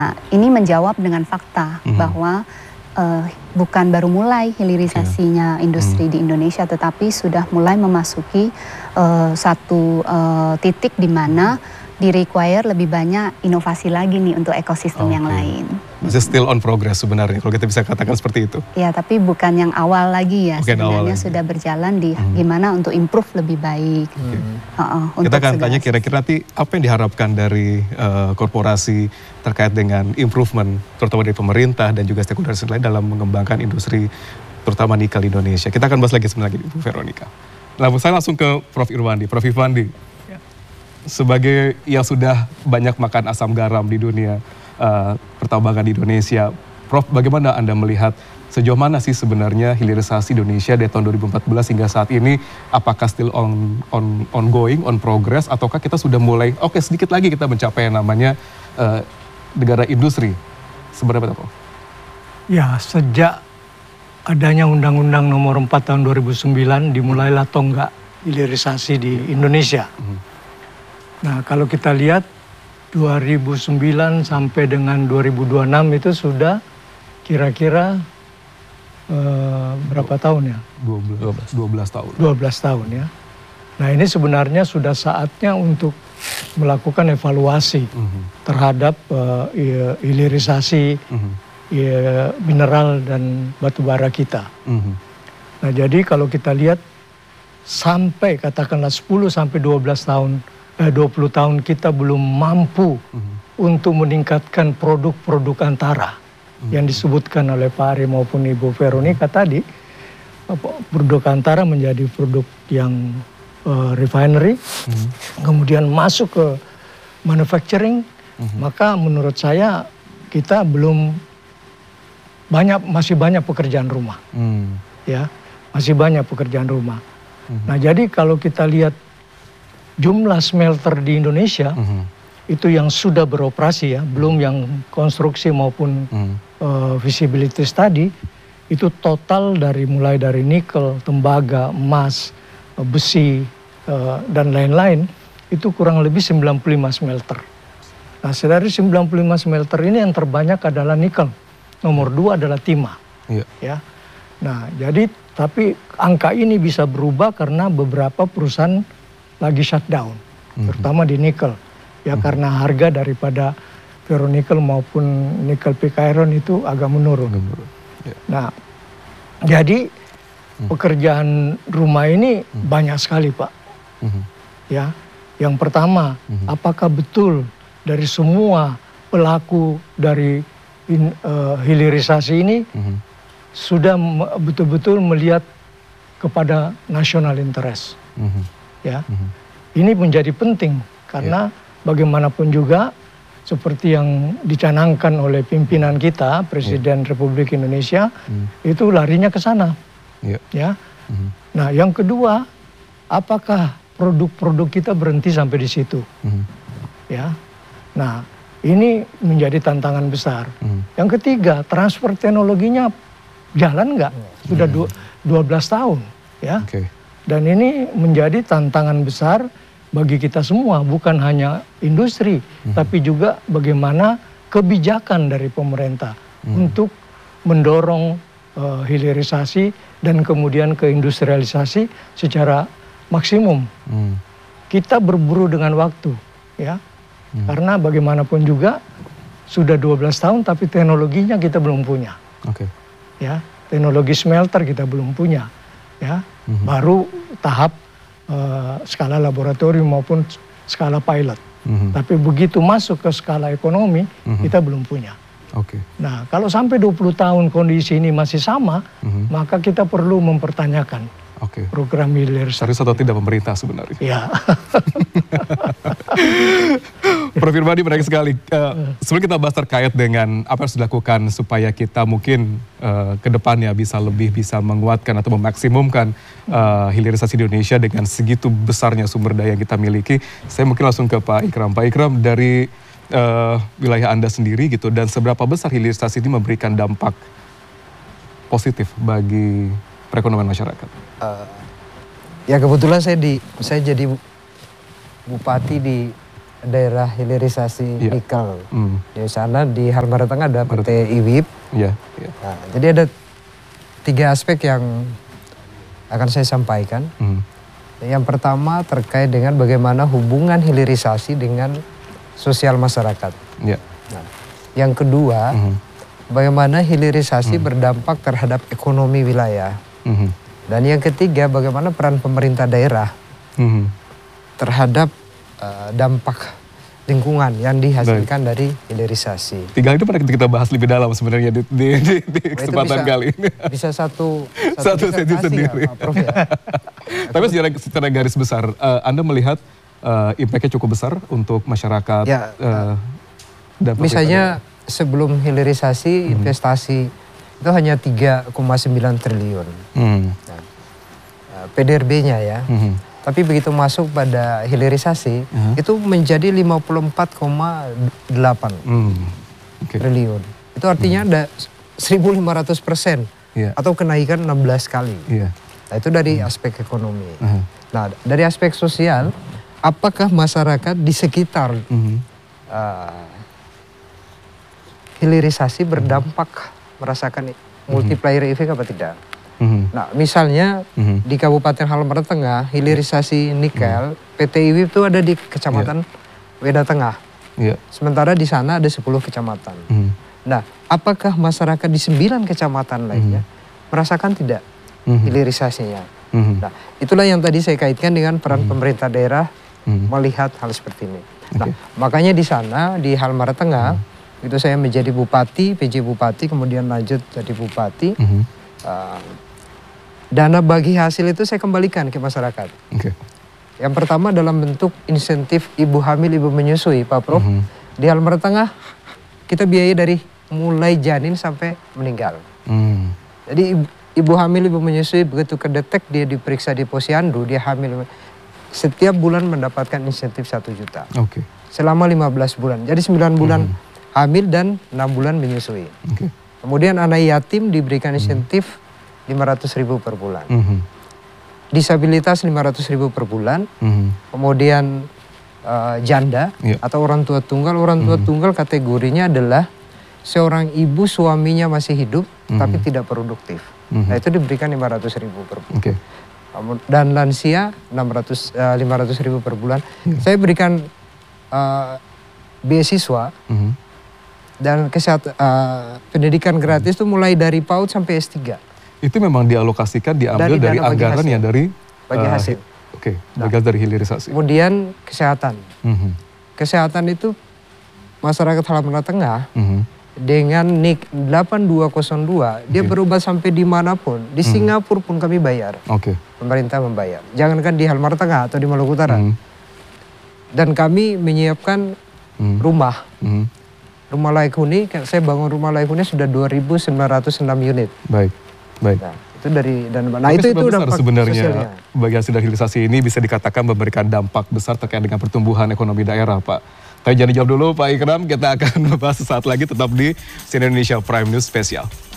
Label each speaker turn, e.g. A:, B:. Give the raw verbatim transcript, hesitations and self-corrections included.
A: Nah, ini menjawab dengan fakta mm-hmm. bahwa uh, bukan baru mulai hilirisasinya yeah. industri mm. di Indonesia, tetapi sudah mulai memasuki uh, satu uh, titik di mana di require lebih banyak inovasi lagi nih untuk ekosistem okay. yang lain.
B: Masih still on progress sebenarnya, kalau kita bisa katakan seperti itu.
A: Ya, tapi bukan yang awal lagi ya,
B: bukan
A: sebenarnya sudah berjalan di hmm. gimana untuk improve lebih baik. Hmm. Uh -uh,
B: kita akan tanya kira-kira nanti apa yang diharapkan dari uh, korporasi terkait dengan improvement, terutama dari pemerintah dan juga stakeholder lain dalam mengembangkan industri, terutama nikel Indonesia. Kita akan bahas lagi sebentar lagi, Bu Veronica. Nah, saya langsung ke Prof Irwandi. Prof Irwandi, sebagai yang sudah banyak makan asam garam di dunia uh, pertambangan di Indonesia, Prof, bagaimana Anda melihat sejauh mana sih sebenarnya hilirisasi Indonesia dari tahun dua ribu empat belas hingga saat ini? Apakah still on, on ongoing, on progress, ataukah kita sudah mulai, oke okay, sedikit lagi kita mencapai yang namanya uh, negara industri? Seberapa, Prof? Ya, sejak adanya Undang-Undang Nomor empat Tahun dua ribu sembilan dimulailah tonggak hilirisasi di Indonesia. Hmm. Nah, kalau kita lihat dua ribu sembilan sampai dengan dua ribu dua puluh enam itu sudah kira-kira uh, berapa tahun ya? dua belas tahun. dua belas tahun ya. Nah, ini sebenarnya sudah saatnya untuk melakukan evaluasi uh-huh. terhadap uh, hilirisasi uh-huh. ya, mineral dan batu bara kita. Uh-huh. Nah, jadi kalau kita lihat sampai katakanlah sepuluh sampai dua belas tahun dua puluh tahun kita belum mampu uh-huh. untuk meningkatkan produk-produk antara uh-huh. yang disebutkan oleh Pak Ari maupun Ibu Veronica tadi. Produk antara menjadi produk yang uh, refinery, uh-huh. kemudian masuk ke manufacturing, uh-huh. maka menurut saya kita belum banyak, masih banyak pekerjaan rumah, uh-huh. ya, masih banyak pekerjaan rumah. Uh-huh. Nah, jadi kalau kita lihat jumlah smelter di Indonesia uh-huh. itu yang sudah beroperasi ya, belum yang konstruksi maupun uh-huh. uh, visibility study, itu total dari mulai dari nikel, tembaga, emas, uh, besi uh, dan lain-lain itu kurang lebih sembilan puluh lima smelter. Nah, dari sembilan puluh lima smelter ini yang terbanyak adalah nikel, nomor dua adalah timah. Yeah. Ya. Nah, jadi tapi angka ini bisa berubah karena beberapa perusahaan lagi shutdown, mm-hmm. terutama di nikel, ya mm-hmm. karena harga daripada ferronikel maupun nikel pig iron itu agak menurun. Mm-hmm. Yeah. Nah, jadi mm-hmm. pekerjaan rumah ini mm-hmm. banyak sekali, Pak. Mm-hmm. Ya, yang pertama, mm-hmm. apakah betul dari semua pelaku dari in, uh, hilirisasi ini mm-hmm. sudah betul-betul melihat kepada national interest? Mm-hmm. Ya, mm-hmm. ini menjadi penting karena yeah. bagaimanapun juga seperti yang dicanangkan oleh pimpinan kita, Presiden yeah. Republik Indonesia, mm. itu larinya ke sana. Yeah. Ya, mm-hmm. nah yang kedua, apakah produk-produk kita berhenti sampai di situ? Mm-hmm. Ya, nah ini menjadi tantangan besar. Mm. Yang ketiga, transfer teknologinya jalan nggak? Sudah mm. dua belas tahun, ya. Okay. Dan ini menjadi tantangan besar bagi kita semua, bukan hanya industri, hmm. tapi juga bagaimana kebijakan dari pemerintah hmm. untuk mendorong uh, hilirisasi dan kemudian keindustrialisasi secara maksimum. Hmm. Kita berburu dengan waktu, ya, hmm. karena bagaimanapun juga sudah dua belas tahun, tapi teknologinya kita belum punya. Okay. Ya, teknologi smelter kita belum punya. Ya, mm-hmm. baru tahap uh, skala laboratorium maupun skala pilot. Mm-hmm. Tapi begitu masuk ke skala ekonomi, mm-hmm. kita belum punya. Okay. Nah, kalau sampai dua puluh tahun kondisi ini masih sama, mm-hmm. maka kita perlu mempertanyakan okay. program hilirisasi. Serius atau tidak pemerintah sebenarnya? Ya. Prof Irwandi, menarik sekali. Uh, sebelum kita bahas terkait dengan apa yang harus dilakukan supaya kita mungkin uh, ke depannya bisa lebih bisa menguatkan atau memaksimumkan uh, hilirisasi di Indonesia dengan segitu besarnya sumber daya yang kita miliki, saya mungkin langsung ke Pak Ikram. Pak Ikram, dari uh, wilayah Anda sendiri gitu, dan seberapa besar hilirisasi ini memberikan dampak positif bagi perekonomian masyarakat? Uh, ya kebetulan saya di saya jadi bupati di
C: daerah hilirisasi
B: yeah.
C: nikel.
B: Mm.
C: Di sana di Halmara Tengah ada P T I W I P.
B: Yeah. Yeah.
C: Nah, jadi ada tiga aspek yang akan saya sampaikan. Mm. Yang pertama terkait dengan bagaimana hubungan hilirisasi dengan sosial masyarakat.
B: Yeah.
C: Nah, yang kedua, mm. bagaimana hilirisasi mm. berdampak terhadap ekonomi wilayah. Mm-hmm. Dan yang ketiga, bagaimana peran pemerintah daerah mm-hmm. terhadap uh, dampak lingkungan yang dihasilkan Baik. dari hilirisasi.
B: Tiga itu pernah kita bahas lebih dalam sebenarnya di, di, di, di kesempatan
C: bisa,
B: kali ini.
C: Bisa satu
B: satu sesi sendiri. Ya, Pak Prof, ya. Tapi secara, secara garis besar, uh, Anda melihat uh, impact-nya cukup besar untuk masyarakat.
C: Ya,
B: uh,
C: dan misalnya sebelum hilirisasi hmm. investasi itu hanya tiga koma sembilan triliun. Hmm. Nah, P D R B-nya ya. Hmm. Tapi begitu masuk pada hilirisasi uh-huh. itu menjadi lima puluh empat koma delapan hmm. okay. triliun. Itu artinya hmm. ada seribu lima ratus persen yeah. atau kenaikan enam belas kali. Yeah. Nah, itu dari hmm. aspek ekonomi. Uh-huh. Nah, dari aspek sosial, apakah masyarakat di sekitar uh-huh. uh, hilirisasi berdampak uh-huh. merasakan multiplier uh-huh. effect apa tidak? Mm-hmm. Nah, misalnya mm-hmm. di Kabupaten Halmara Tengah, hilirisasi nikel, mm-hmm. P T I W I P itu ada di Kecamatan yeah. Weda Tengah. Yeah. Sementara di sana ada sepuluh kecamatan. Mm-hmm. Nah, apakah masyarakat di sembilan kecamatan lainnya mm-hmm. merasakan tidak mm-hmm. hilirisasinya? Mm-hmm. Nah, itulah yang tadi saya kaitkan dengan peran mm-hmm. pemerintah daerah mm-hmm. melihat hal seperti ini. Okay. Nah, makanya di sana, di Halmara Tengah, mm-hmm. itu saya menjadi bupati, P J Bupati, kemudian lanjut jadi bupati. Mm-hmm. Uh, Dana bagi hasil itu saya kembalikan ke masyarakat. Okay. Yang pertama dalam bentuk insentif ibu hamil, ibu menyusui, Pak Prof. Mm-hmm. Di Halmara Tengah kita biayai dari mulai janin sampai meninggal. Mm. Jadi ibu, ibu hamil, ibu menyusui begitu kedetek dia diperiksa di posyandu, dia hamil. Setiap bulan mendapatkan insentif satu juta. Okay. Selama lima belas bulan. Jadi sembilan bulan mm-hmm. hamil dan enam bulan menyusui. Okay. Kemudian anak yatim diberikan insentif mm-hmm. lima ratus ribu per bulan. Mm-hmm. Disabilitas lima ratus ribu per bulan. Mm-hmm. Kemudian uh, janda yeah. atau orang tua tunggal. Orang tua mm-hmm. tunggal kategorinya adalah seorang ibu suaminya masih hidup mm-hmm. tapi tidak produktif. Mm-hmm. Nah itu diberikan lima ratus ribu per bulan. Okay. Dan lansia enam ratus, uh, lima ratus ribu per bulan. Yeah. Saya berikan uh, beasiswa mm-hmm. dan kesehatan, uh, pendidikan gratis itu mm-hmm. mulai dari PAUD sampai S tiga. Itu memang dialokasikan, diambil dari, dari anggaran yang dari
B: bagi uh, hasil. Oke, okay, nah, dari hilirisasi.
C: Kemudian kesehatan. Mm-hmm. Kesehatan itu masyarakat Halmara Tengah mm-hmm. dengan N I K delapan dua nol dua okay. dia berobat sampai dimanapun. Di mm-hmm. Singapura pun kami bayar. Oke. Okay. Pemerintah membayar. Jangankan di Halmara Tengah atau di Maluku Utara. Mm-hmm. Dan kami menyiapkan mm-hmm. rumah. Mm-hmm. Rumah layak huni, saya bangun rumah layak huni sudah dua ribu sembilan ratus enam unit. Baik. Baik. Nah, itu dari dan nah itu itu dampak
B: sebenarnya
C: sosialnya.
B: Bagi hasil dari hilirisasi ini bisa dikatakan memberikan dampak besar terkait dengan pertumbuhan ekonomi daerah, Pak. Tapi jangan dijawab dulu, Pak Ikram. Kita akan membahas sesaat lagi tetap di C N N Indonesia Prime News Spesial.